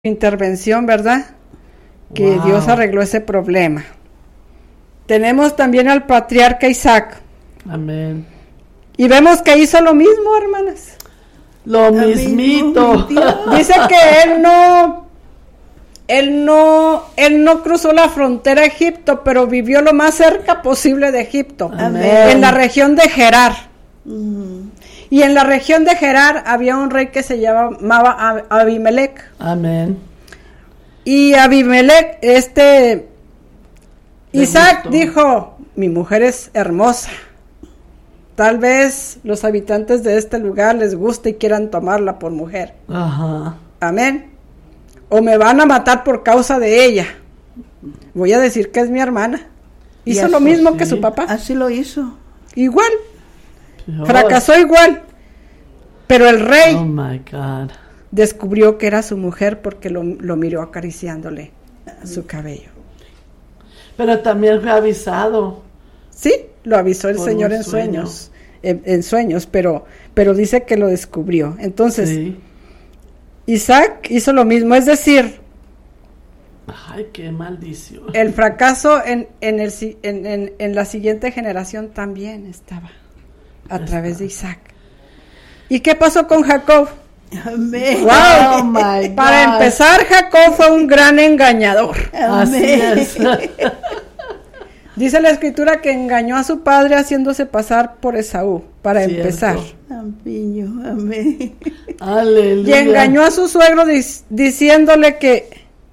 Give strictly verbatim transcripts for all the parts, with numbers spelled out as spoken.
intervención, ¿verdad? Que Wow. Dios arregló ese problema. Tenemos también al patriarca Isaac. Amén. Y vemos que hizo lo mismo, hermanas. Lo mismito. Dice que él no, él no, él no cruzó la frontera a Egipto, pero vivió lo más cerca posible de Egipto, Amén. en la región de Gerar. Mm. Y en la región de Gerar había un rey que se llamaba Ab- Abimelech. Amén. Y Abimelech, este, Le Isaac gustó. dijo, mi mujer es hermosa. Tal vez los habitantes de este lugar les guste y quieran tomarla por mujer. Ajá. Amén. O me van a matar por causa de ella. Voy a decir que es mi hermana. Y Hizo lo eso mismo sí. que su papá. Así lo hizo. Igual. Dios. Fracasó igual. Pero el rey Oh my God. descubrió que era su mujer porque lo, lo miró acariciándole su cabello. Pero también fue avisado. Sí, lo avisó el Por Señor un en sueño. sueños, en, en sueños, pero, pero dice que lo descubrió. Entonces, Sí. Isaac hizo lo mismo, es decir, Ay, qué maldición. el fracaso en, en, el, si- en, en, en la siguiente generación también estaba a Está. través de Isaac. ¿Y qué pasó con Jacob? Amén. ¡Wow! Oh my God. Para empezar, Jacob fue un gran engañador. Así Amén. es. Dice la escritura que engañó a su padre haciéndose pasar por Esaú, para Cierto. empezar. Amén. Amén. Y Aleluya. engañó a su suegro dis- diciéndole que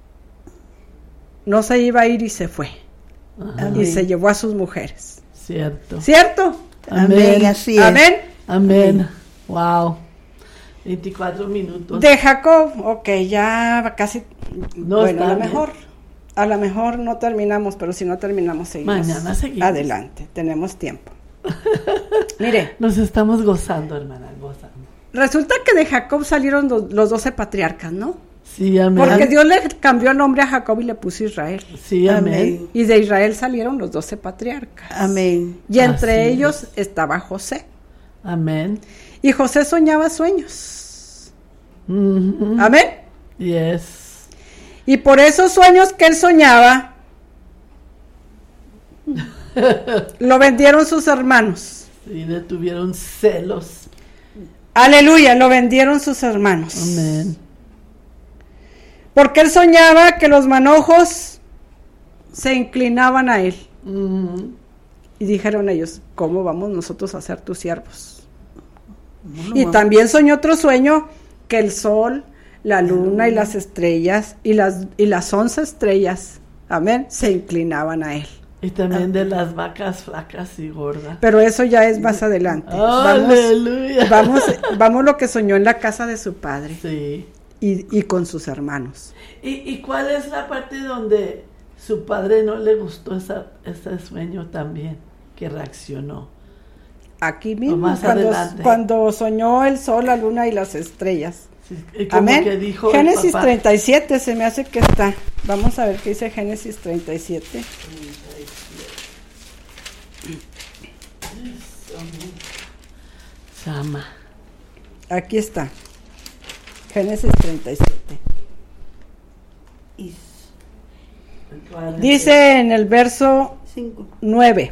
no se iba a ir y se fue. Ajá. Y se llevó a sus mujeres. Cierto. ¿Cierto? Amén. Así es. Amén. Amén. Wow. veinticuatro minutos. De Jacob, ok, ya casi. No, bueno, a está lo bien. mejor, a lo mejor no terminamos, pero si no terminamos, seguimos. Mañana seguimos. Adelante, tenemos tiempo. Mire, Nos estamos gozando, hermana, gozando. resulta que de Jacob salieron do- los doce patriarcas, ¿no? Sí, amén. Porque Dios le cambió el nombre a Jacob y le puso Israel. Sí, amén. Amén. Y de Israel salieron los doce patriarcas. Amén. Y entre Así ellos estaba José. Amén. Y José soñaba sueños. Mhm. Amén. Yes. Y por esos sueños que él soñaba, lo vendieron sus hermanos. Sí, le tuvieron celos. Aleluya, lo vendieron sus hermanos. Amén. Porque él soñaba que los manojos se inclinaban a él. Mhm. Y dijeron ellos, ¿cómo vamos nosotros a ser tus siervos? Bueno, Y vamos. también soñó otro sueño, que el sol, la luna y las estrellas, y las, y las once estrellas, amén, se inclinaban a él. Y también de las vacas flacas y gordas. Pero eso ya es más adelante. Vamos, Aleluya. vamos, vamos lo que soñó en la casa de su padre Sí. y, y con sus hermanos. ¿Y, ¿Y cuál es la parte donde su padre no le gustó esa, ese sueño también? Que reaccionó. Aquí mismo, más cuando, adelante. cuando soñó el sol, la luna y las estrellas. Sí, y como Amén. que dijo el Génesis papá. treinta y siete se me hace que está. Vamos a ver qué dice Génesis treinta y siete. Sama. Aquí está. Génesis treinta y siete. Y Dice en el verso cinco. nueve.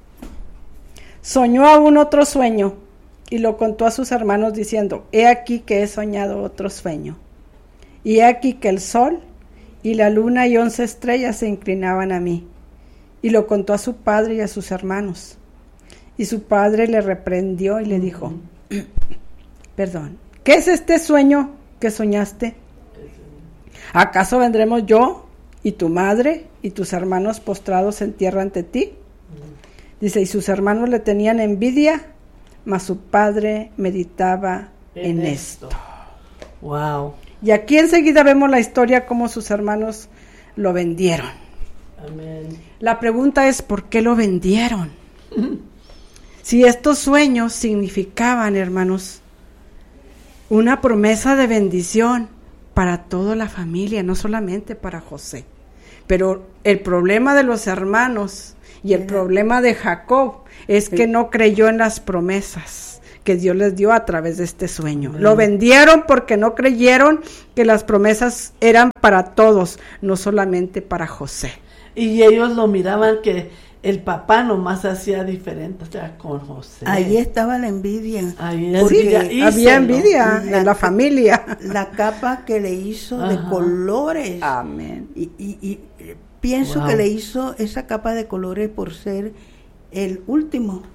Soñó aún otro sueño y lo contó a sus hermanos diciendo, he aquí que he soñado otro sueño. Y he aquí que el sol y la luna y once estrellas se inclinaban a mí. Y lo contó a su padre y a sus hermanos. Y su padre le reprendió y le dijo, perdón, ¿qué es este sueño que soñaste? ¿Acaso vendremos yo y tu madre y tus hermanos postrados en tierra ante ti? Dice, y sus hermanos le tenían envidia, mas su padre meditaba en, En esto. esto. Wow. Y aquí enseguida vemos la historia cómo sus hermanos lo vendieron. Amén. La pregunta es, ¿por qué lo vendieron? Si estos sueños significaban, hermanos, una promesa de bendición para toda la familia, no solamente para José. Pero el problema de los hermanos y el problema de Jacob es que no creyó en las promesas, que Dios les dio a través de este sueño. Amén. Lo vendieron porque no creyeron que las promesas eran para todos, no solamente para José. Y ellos lo miraban que el papá nomás hacía diferente, o sea, con José. Ahí estaba la envidia. Ahí Porque envidia, Sí, había Íselo. envidia La- en la familia. La capa que le hizo de Ajá. colores. Amén. Y, y- y, eh, pienso Wow. que le hizo esa capa de colores por ser el último.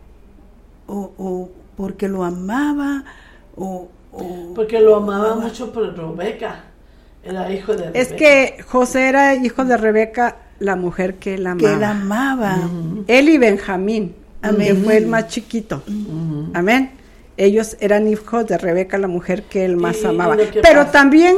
O, o porque lo amaba. O, o- Porque lo amaba mucho por Rebeca. Era hijo de Rebeca. Es que José era hijo de Rebeca, la mujer que él amaba. que la amaba. Ujú, Él y Benjamín, Amén. que fue el más chiquito. ujú. Amén. Ellos eran hijos de Rebeca, la mujer que él más Y- y amaba. lo que Pero pasa- también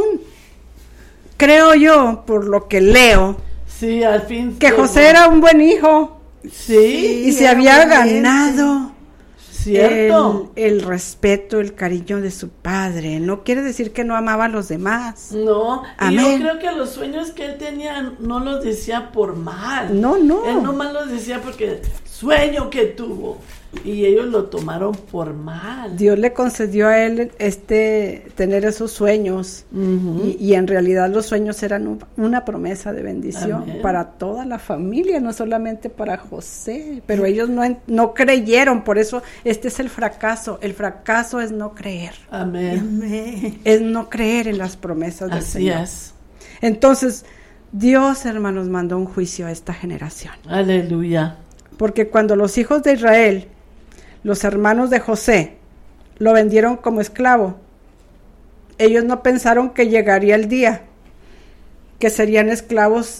creo yo, por lo que leo, Sí, al fin. que llegó. José era un buen hijo Sí, y se era había obediente. ganado cierto. el, el respeto, el cariño de su padre. No quiere decir que no amaba a los demás. No, y Amén. yo creo que los sueños que él tenía no los decía por mal. No, no. Él nomás los decía porque sueño que tuvo. Y ellos lo tomaron por mal. Dios le concedió a él este tener esos sueños. Ujú. Y, y en realidad los sueños eran un- una promesa de bendición Amén. para toda la familia, no solamente para José, pero ellos no, en- no creyeron, por eso este es el fracaso. El fracaso es no creer, Amén. Amén. es no creer en las promesas del Así Señor. es. Entonces, Dios, hermanos, mandó un juicio a esta generación, Aleluya. porque cuando los hijos de Israel, los hermanos de José, lo vendieron como esclavo, ellos no pensaron que llegaría el día que serían esclavos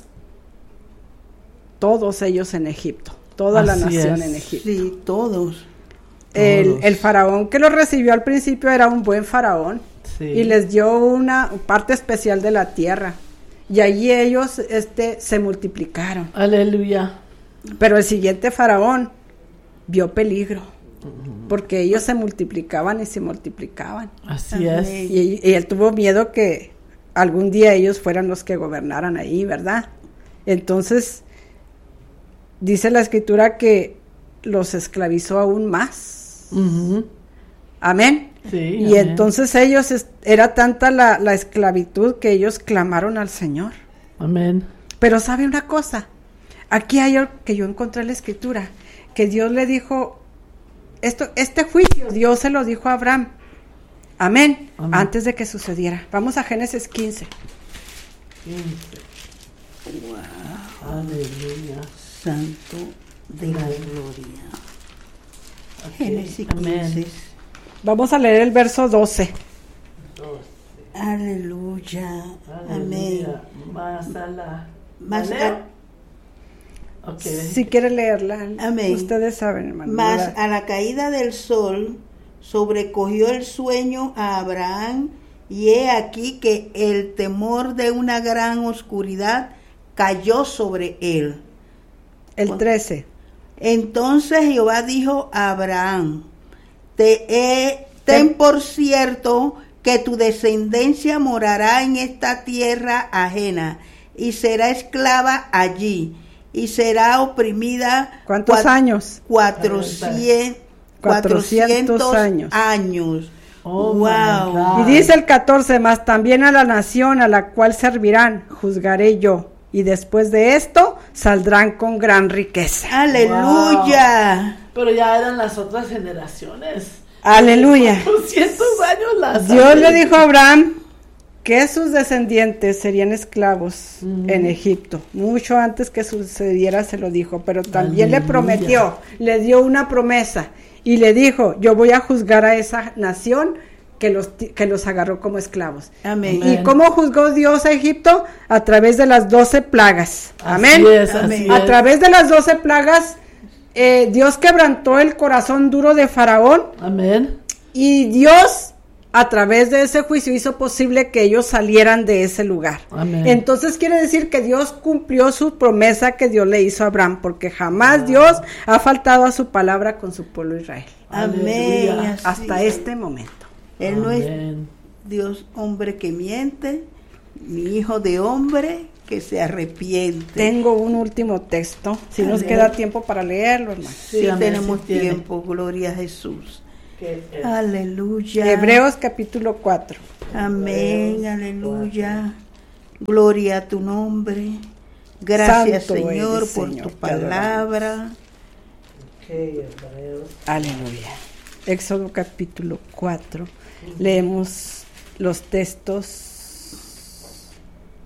todos ellos en Egipto, toda la Así nación es. en Egipto. Sí, todos. El, Todos. el faraón que los recibió al principio era un buen faraón Sí. y les dio una parte especial de la tierra y allí ellos este, se multiplicaron. Aleluya. Pero el siguiente faraón vio peligro porque ellos se multiplicaban y se multiplicaban. Así Amén. es. Y, y él tuvo miedo que algún día ellos fueran los que gobernaran ahí, ¿verdad? Entonces, dice la escritura que los esclavizó aún más. Ujú. Amén. Sí, Y amén. entonces ellos, es- era tanta la, la esclavitud que ellos clamaron al Señor. Amén. Pero sabe una cosa, aquí hay algo que yo encontré en la escritura, que Dios le dijo, esto, este juicio, Dios se lo dijo a Abraham. Amén. Amén. Antes de que sucediera. Vamos a Génesis quince. quince. Aleluya. Santo de la gloria. Ok, Génesis amén. quince. Vamos a leer el verso doce. Aleluya. Amén. Aleluya. Más a la. Más ¿La leo? a- Ok. Si quiere leerla, Amén. ustedes saben, hermano. Mas ¿verdad? a la caída del sol sobrecogió el sueño a Abraham, y he aquí que el temor de una gran oscuridad cayó sobre él. El trece. Entonces Jehová dijo a Abraham, te he, ten por cierto que tu descendencia morará en esta tierra ajena y será esclava allí y será oprimida. ¿Cuántos cua- años? Cuatrocientos, Cuatrocientos cuatrocientos años. años. Oh, my Wow. God. Y dice el catorce, más también a la nación a la cual servirán, juzgaré yo. Y después de esto saldrán con gran riqueza. Aleluya. Pero ya eran las otras generaciones. Aleluya. cuatrocientos años las. Dios le dijo a Abraham que sus descendientes serían esclavos Mm. en Egipto. Mucho antes que sucediera se lo dijo, pero también le Aleluya. prometió, le dio una promesa y le dijo, yo voy a juzgar a esa nación que los, ti- que los agarró como esclavos. Amén. ¿Y cómo juzgó Dios a Egipto? A través de las doce plagas. Amén. Así es, así Amén. A es. través de las doce plagas, eh, Dios quebrantó el corazón duro de Faraón Amén. y Dios, a través de ese juicio, hizo posible que ellos salieran de ese lugar. Amén. Entonces quiere decir que Dios cumplió su promesa que Dios le hizo a Abraham, porque jamás Dios ha faltado a su palabra con su pueblo Israel. Amén. Aleluya. Así Hasta es. este momento. Él no es Amén. Dios hombre que miente, ni hijo de hombre que se arrepiente. Tengo un último texto, si nos Amén. queda tiempo para leerlo, hermano. Sí, Sí, amén, tenemos sí tiene. tiempo, gloria a Jesús. ¿Qué es? Aleluya. Hebreos capítulo cuatro. Amén, aleluya. Gloria a tu nombre. Gracias, Santo Señor, eres, por Señor, tu te adoramos. palabra. Ok, Hebreos. Aleluya. Éxodo capítulo cuatro. Leemos los textos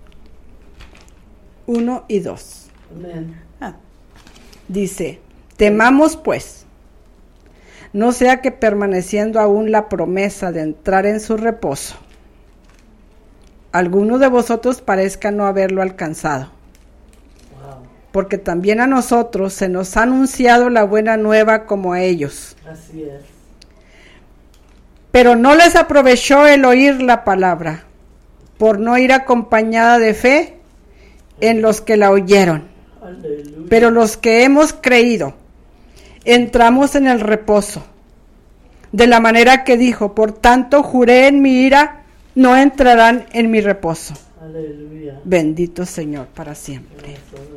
uno y dos. Amén. Ah, Dice, temamos pues, no sea que permaneciendo aún la promesa de entrar en su reposo, alguno de vosotros parezca no haberlo alcanzado. Wow. Porque también a nosotros se nos ha anunciado la buena nueva como a ellos. Así es. Pero no les aprovechó el oír la palabra, por no ir acompañada de fe en los que la oyeron. Aleluya. Pero los que hemos creído, entramos en el reposo. De la manera que dijo, por tanto juré en mi ira, no entrarán en mi reposo. Aleluya. Bendito Señor para siempre.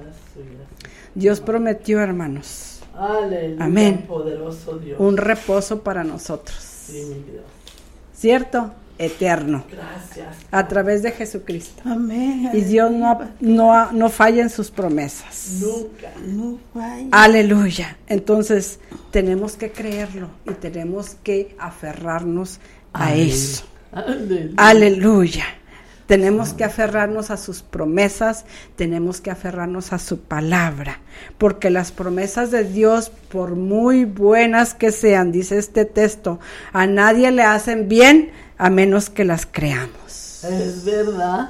Dios prometió, hermanos, Aleluya. Amén. Poderoso Dios. un reposo para nosotros. Sí, mi Dios. ¿Cierto? Eterno. Gracias. A través de Jesucristo. amén. Y Dios no, no, no falla en sus promesas. Nunca. No vaya. Aleluya. Entonces, tenemos que creerlo y tenemos que aferrarnos a Amén. eso. Aleluya. Aleluya. Tenemos que aferrarnos a sus promesas, tenemos que aferrarnos a su palabra, porque las promesas de Dios, por muy buenas que sean, dice este texto, a nadie le hacen bien a menos que las creamos. Es verdad.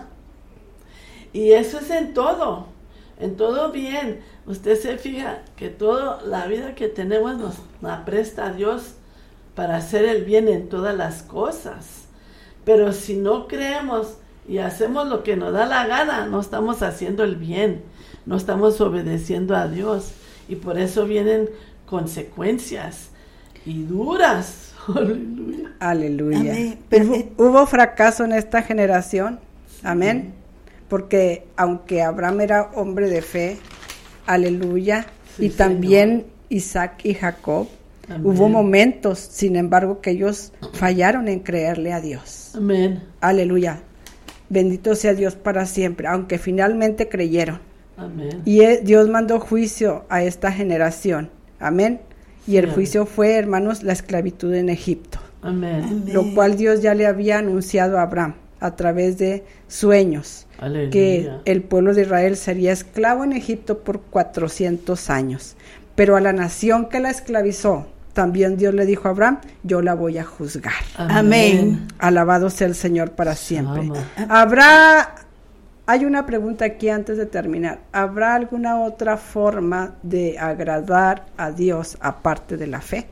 Y eso es en todo. En todo bien. Usted se fija que toda la vida que tenemos nos la presta Dios para hacer el bien en todas las cosas. Pero si no creemos y hacemos lo que nos da la gana, no estamos haciendo el bien, no estamos obedeciendo a Dios, y por eso vienen consecuencias y duras. Aleluya. Aleluya. Amén. Pero- ¿Hubo, hubo fracaso en esta generación? Amén. Porque aunque Abraham era hombre de fe, aleluya, Sí, y también Señor. Isaac y Jacob, Amén. hubo momentos, sin embargo, que ellos fallaron en creerle a Dios. Amén. Aleluya. Bendito sea Dios para siempre, aunque finalmente creyeron. Amén. Y eh, Dios mandó juicio a esta generación. Amén. Y el Sí, juicio fue, hermanos, la esclavitud en Egipto, Amén. Amén. lo cual Dios ya le había anunciado a Abraham a través de sueños, Aleluya. que el pueblo de Israel sería esclavo en Egipto por cuatrocientos años. Pero a la nación que la esclavizó, también Dios le dijo a Abraham, yo la voy a juzgar. Amén. Alabado sea el Señor para siempre. Ama. Habrá, hay una pregunta aquí antes de terminar. ¿Habrá alguna otra forma de agradar a Dios aparte de la fe?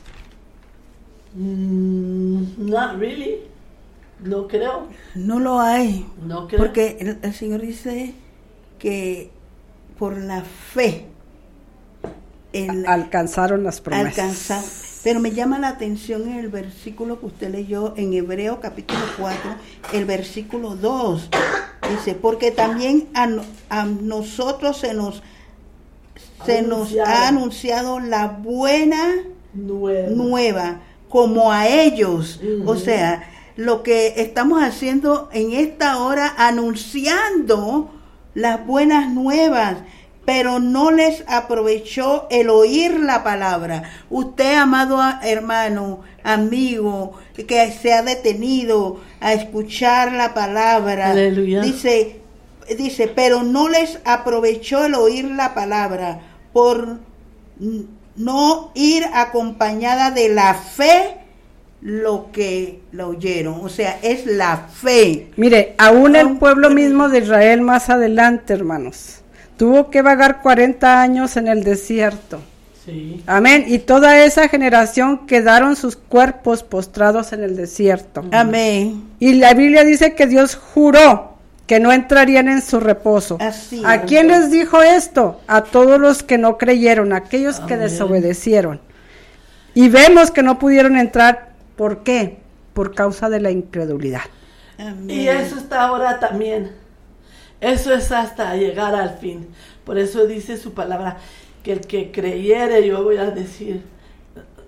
Mm, not really. No creo. No lo hay. No creo. Porque el, el Señor dice que por la fe el Alcanzaron las promesas. alcanzar. Pero me llama la atención el versículo que usted leyó en Hebreo capítulo cuatro, el versículo dos. Dice, porque también a, no- a nosotros se nos se nos Anunciado. ha anunciado la buena Nueva. nueva como a ellos. Ujú. O sea, lo que estamos haciendo en esta hora, anunciando las buenas nuevas, pero no les aprovechó el oír la palabra. Usted, amado a- hermano, amigo, que se ha detenido a escuchar la palabra, Aleluya. dice, dice, pero no les aprovechó el oír la palabra por n- no ir acompañada de la fe lo que la oyeron. O sea, es la fe. Mire, aún el Aún- pueblo mismo de Israel más adelante, hermanos, tuvo que vagar cuarenta años en el desierto. Sí. Amén. Y toda esa generación quedaron sus cuerpos postrados en el desierto. Amén. Y la Biblia dice que Dios juró que no entrarían en su reposo. Así ¿A es. quién les dijo esto? A todos los que no creyeron, a aquellos que Amén. desobedecieron. Y vemos que no pudieron entrar. ¿Por qué? Por causa de la incredulidad. Amén. Y eso está ahora también. Eso es hasta llegar al fin. Por eso dice su palabra, que el que creyere, yo voy a decir,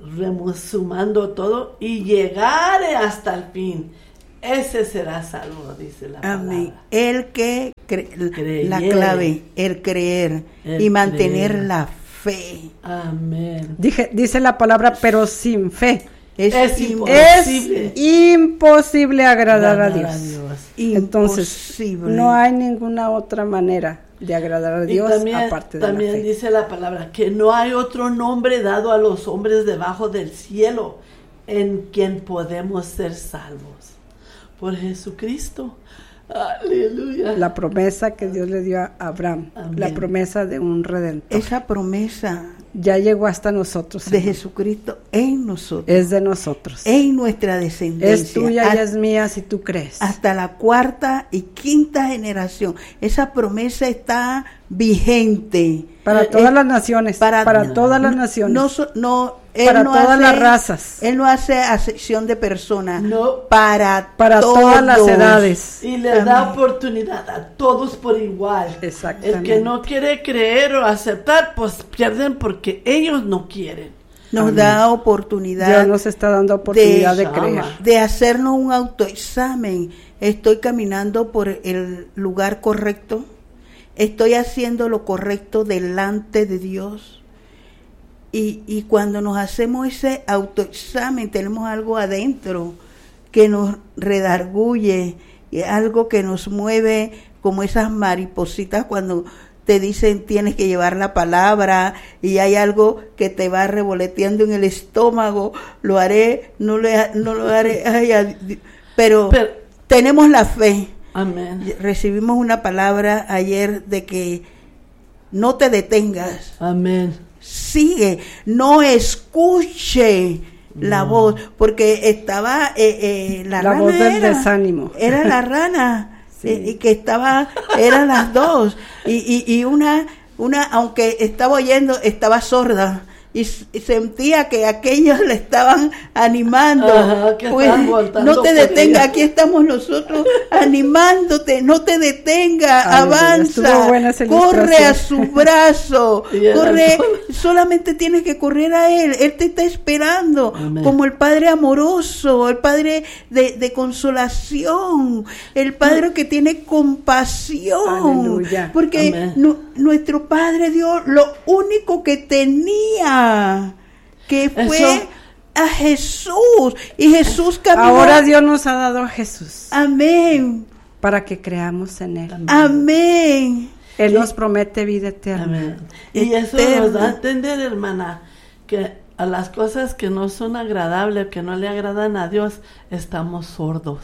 remusumando todo y llegare hasta el fin. Ese será salvo, dice la palabra. Amén. El que, cre- la Creyere. clave, el creer El y mantener creer. la fe. Amén. Dije, dice la palabra, pero sin fe. Es, Es im- imposible. Es imposible agradar a Agradar Dios. Entonces, imposible. no hay ninguna otra manera de agradar a Y Dios también, aparte de también la fe. dice la palabra que no hay otro nombre dado a los hombres debajo del cielo en quien podemos ser salvos. Por Jesucristo. Aleluya. La promesa que Dios le dio a Abraham, Amén. la promesa de un redentor, Esa promesa ya llegó hasta nosotros. de hermano. Jesucristo en nosotros, Es de nosotros. en nuestra descendencia. Es tuya y hasta, es mía si tú crees. hasta la cuarta y quinta generación. Esa promesa está vigente. Para Eh, todas eh, las naciones. Para, todas las naciones. No, so- no, él Para no todas hace- las razas. Él no hace acepción de personas. No. Para, para todas las todos. edades. Y le da Amén. oportunidad a todos por igual. Exactamente. El que no quiere creer o aceptar, pues pierden porque ellos no quieren. Nos Amén. da oportunidad Dios nos está dando oportunidad de, de- creer. de hacernos un autoexamen. Estoy caminando por el lugar correcto. Estoy haciendo lo correcto delante de Dios. Y, y cuando nos hacemos ese autoexamen, tenemos algo adentro que nos redarguye, y algo que nos mueve como esas maripositas cuando te dicen tienes que llevar la palabra y hay algo que te va revoloteando en el estómago. Lo haré, no lo, no lo haré, ay, ay, pero, Pero- tenemos la fe. Amén. Recibimos una palabra ayer de que no te detengas, Amén. sigue, no escuche la No. voz, porque estaba eh, eh, la, La rana voz del era, desánimo. era la rana Sí. eh, y que estaba, eran las dos y, y, y una, una aunque estaba oyendo estaba sorda. Y, s- y sentía que aquellos le estaban animando. Ajá, que Pues, estaban voltando no te por detengas, ella. aquí estamos nosotros animándote, no te detengas, Aleluya, estuvo avanza, buena esa corre a ilustración. su brazo, Y era corre, sola. solamente tienes que correr a él, él te está esperando, Amén. como el Padre amoroso, el Padre de, de consolación, el Padre que tiene compasión, Aleluya. porque Amén. nu- nuestro Padre dio lo único que tenía, que fue Eso. a Jesús, y Jesús caminó. Ahora Dios nos ha dado a Jesús Amén, para que creamos en Él. Amén. amén. Él nos promete vida eterna. Amén. Y eso Eterna. nos da a entender, hermana, que a las cosas que no son agradables, que no le agradan a Dios, estamos sordos.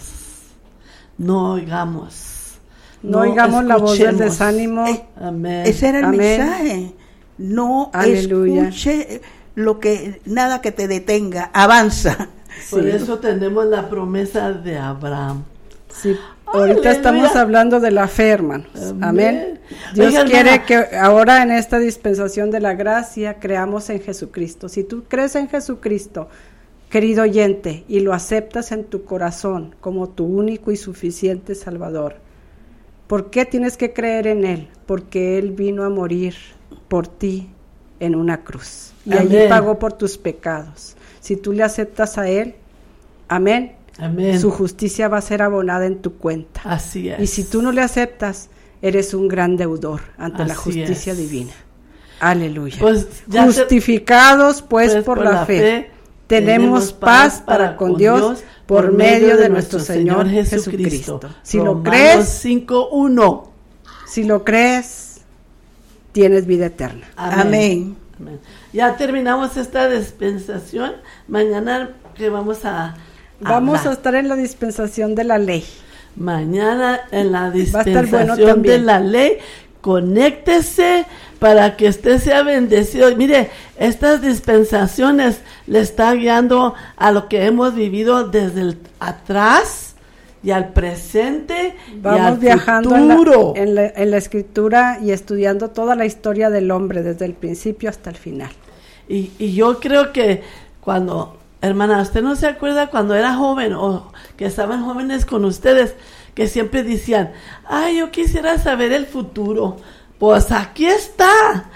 No oigamos. No oigamos la voz del escuchemos. desánimo. Eh, Amén. Ese era el Amén. mensaje. No Aleluya. escuche lo que nada que te detenga, avanza. Por Sí. eso tenemos la promesa de Abraham. Sí, ahorita Aleluya. estamos hablando de la fe, hermanos. Amén. Amén. Dios Oiga, quiere hermana. que ahora en esta dispensación de la gracia creamos en Jesucristo. Si tú crees en Jesucristo, querido oyente, y lo aceptas en tu corazón como tu único y suficiente Salvador, ¿por qué tienes que creer en Él? Porque Él vino a morir por ti en una cruz. Y allí Amén. pagó por tus pecados. Si tú le aceptas a Él, amén, Amén. su justicia va a ser abonada en tu cuenta. Así es. Y si tú no le aceptas, eres un gran deudor ante la Así justicia es. divina. Aleluya. Pues ya se- Justificados pues, por, la, fe, tenemos paz para con Dios por medio de nuestro Señor Jesucristo. Si lo Romanos crees, cinco uno. si lo crees, tienes vida eterna. Amén. Amén. Ya terminamos esta dispensación. Mañana que vamos a Vamos a hablar. estar en la dispensación de la ley. Mañana en la a estar bueno dispensación de también. la ley, conéctese para que usted sea bendecido. Y mire, estas dispensaciones le está guiando a lo que hemos vivido desde el atrás y al presente y al Vamos viajando en la, futuro. en, la, en la escritura y estudiando toda la historia del hombre desde el principio hasta el final. Y, y yo creo que cuando, hermana, ¿usted no se acuerda cuando era joven o que estaban jóvenes con ustedes, que siempre decían, ay, yo quisiera saber el futuro? Pues aquí está.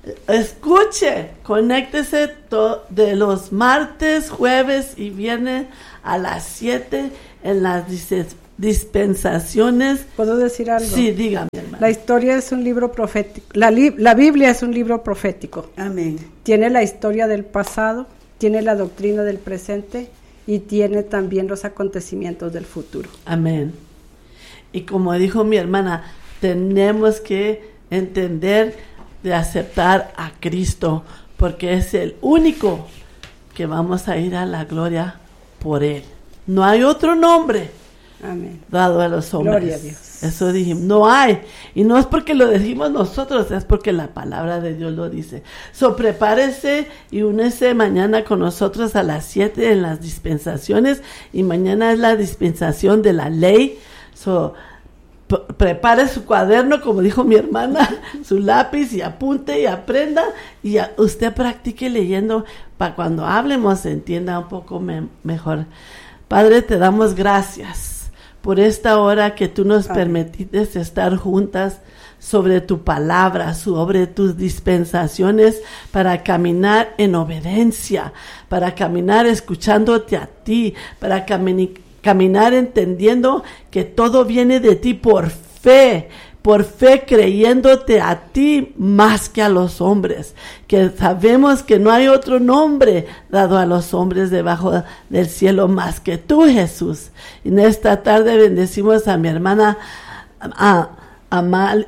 Escuche, conéctese to- de los martes, jueves y viernes a las siete en las dis- dispensaciones. ¿Puedo decir algo? Sí, dígame, hermano. La historia es un libro profético. La, li- la Biblia es un libro profético. Amén. Tiene la historia del pasado, tiene la doctrina del presente y tiene también los acontecimientos del futuro. Amén. Y como dijo mi hermana, tenemos que entender de aceptar a Cristo, porque es el único que vamos a ir a la gloria por Él. No hay otro nombre Amén. dado a los hombres. Gloria a Dios. Eso dijimos, no hay. Y no es porque lo decimos nosotros, es porque la palabra de Dios lo dice. So, prepárese y únese mañana con nosotros a las siete en las dispensaciones. Y mañana es la dispensación de la ley. So, p- prepare su cuaderno, como dijo mi hermana, su lápiz y apunte y aprenda. Y a- usted practique leyendo para cuando hablemos entienda un poco me- mejor. Padre, te damos gracias por esta hora que tú nos permitiste estar juntas sobre tu palabra, sobre tus dispensaciones para caminar en obediencia, para caminar escuchándote a ti, para camini- caminar entendiendo que todo viene de ti por fe, por fe creyéndote a ti más que a los hombres, que sabemos que no hay otro nombre dado a los hombres debajo del cielo más que tú, Jesús. Y en esta tarde bendecimos a mi hermana a, a, Mal,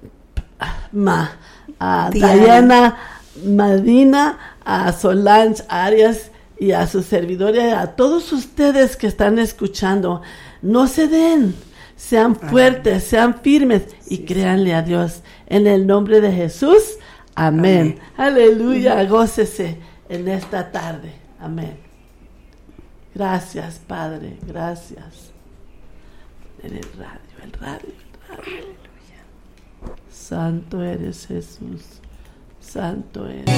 Ma, a Diana. Diana Madina, a Solange Arias y a su servidora y a todos ustedes que están escuchando. No se den. Sean fuertes, sean firmes y Sí, créanle a Dios. En el nombre de Jesús, amén. Aleluya, gócese en esta tarde. Amén. Gracias, Padre, gracias. En el radio, el radio, el radio. Aleluya. Santo eres Jesús. Santo eres.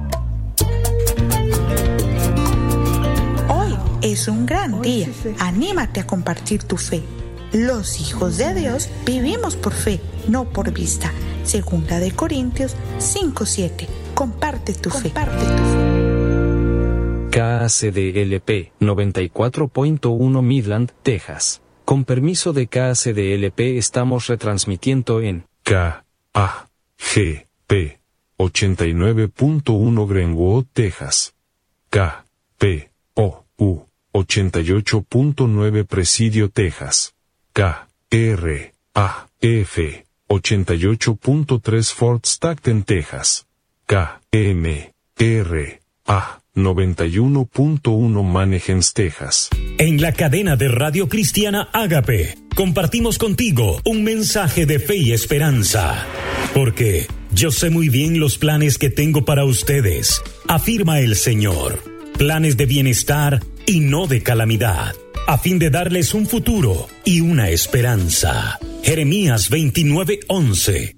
Hoy es un gran Hoy día. sí, sí. Anímate a compartir tu fe. Los hijos de Dios vivimos por fe, no por vista. Segunda de Corintios cinco siete. Comparte tu fe. Comparte tu fe. K A C D L P noventa y cuatro punto uno Midland, Texas. Con permiso de K A C D L P estamos retransmitiendo en K A G P ochenta y nueve punto uno Greenwood, Texas. K P O U ochenta y ocho punto nueve Presidio, Texas. K R A F ochenta y ocho punto tres Fort Stockton, Texas. K M R A noventa y uno punto uno Manhegens, Texas. En la cadena de Radio Cristiana Ágape, compartimos contigo un mensaje de fe y esperanza. Porque yo sé muy bien los planes que tengo para ustedes, afirma el Señor. Planes de bienestar y no de calamidad, a fin de darles un futuro y una esperanza. Jeremías veintinueve once.